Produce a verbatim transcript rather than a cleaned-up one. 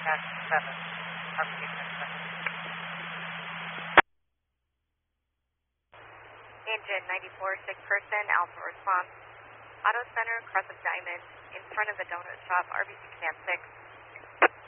Dash seven. R P Dash seven. Engine ninety-four, sick person, Alpha response. Auto Center, Cross of Diamond, in front of the donut shop, R B C Command six.